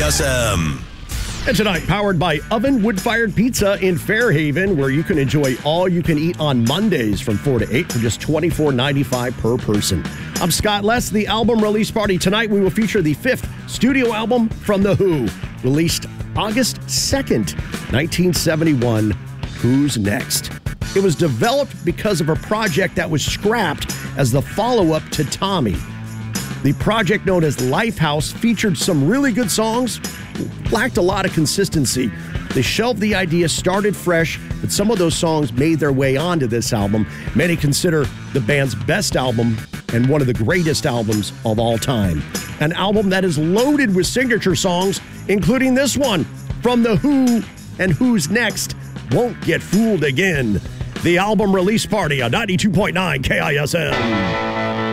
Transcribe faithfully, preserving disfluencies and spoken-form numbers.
S M. And tonight, powered by Oven Wood-Fired Pizza in Fairhaven, where you can enjoy all you can eat on Mondays from four to eight for just twenty-four ninety-five per person. I'm Scott Less. The album release party tonight, we will feature the fifth studio album from The Who, released August second, nineteen seventy-one, Who's Next? It was developed because of a project that was scrapped as the follow-up to Tommy. The project known as Lifehouse featured some really good songs, lacked a lot of consistency. They shelved the idea, started fresh, but some of those songs made their way onto this album. Many consider the band's best album and one of the greatest albums of all time. An album that is loaded with signature songs, including this one from The Who and Who's Next, Won't Get Fooled Again. The album release party on ninety-two point nine K I S M.